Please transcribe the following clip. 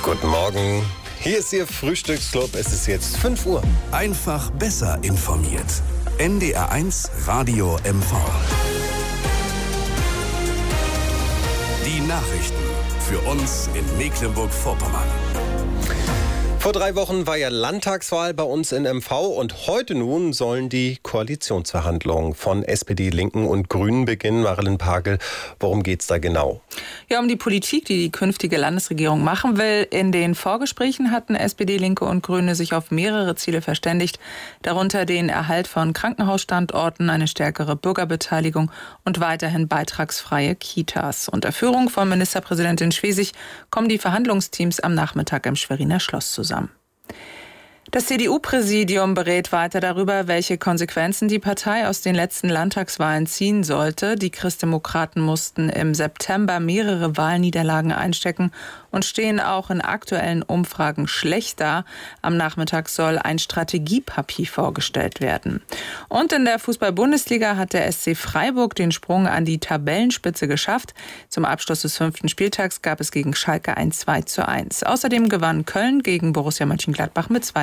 Guten Morgen. Hier ist Ihr Frühstücksclub. Es ist jetzt 5 Uhr. Einfach besser informiert. NDR1 Radio MV. Die Nachrichten für uns in Mecklenburg-Vorpommern. Vor 3 Wochen war ja Landtagswahl bei uns in MV und heute nun sollen die Koalitionsverhandlungen von SPD, Linken und Grünen beginnen. Marilyn Pagel, worum geht's da genau? Ja, um die Politik, die die künftige Landesregierung machen will. In den Vorgesprächen hatten SPD, Linke und Grüne sich auf mehrere Ziele verständigt, darunter den Erhalt von Krankenhausstandorten, eine stärkere Bürgerbeteiligung und weiterhin beitragsfreie Kitas. Unter Führung von Ministerpräsidentin Schwesig kommen die Verhandlungsteams am Nachmittag im Schweriner Schloss zusammen. Das CDU-Präsidium berät weiter darüber, welche Konsequenzen die Partei aus den letzten Landtagswahlen ziehen sollte. Die Christdemokraten mussten im September mehrere Wahlniederlagen einstecken und stehen auch in aktuellen Umfragen schlecht da. Am Nachmittag soll ein Strategiepapier vorgestellt werden. Und in der Fußball-Bundesliga hat der SC Freiburg den Sprung an die Tabellenspitze geschafft. Zum Abschluss des 5. Spieltags gab es gegen Schalke ein 2:1. Außerdem gewann Köln gegen Borussia Mönchengladbach mit 2:1.